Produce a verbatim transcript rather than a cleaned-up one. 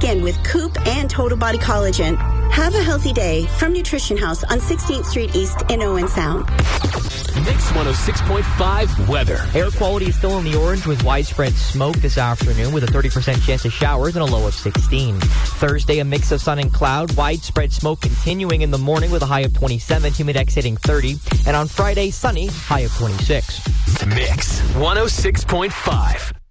skin with Coop and Total Body Collagen. Have a healthy day from Nutrition House on sixteenth Street East in Owen Sound. Mix one oh six point five weather. Air quality is still in the orange with widespread smoke this afternoon with a thirty percent chance of showers and a low of sixteen. Thursday, a mix of sun and cloud. Widespread smoke continuing in the morning with a high of twenty-seven. Humidex hitting thirty. And on Friday, sunny, high of twenty-six. Mix one oh six point five.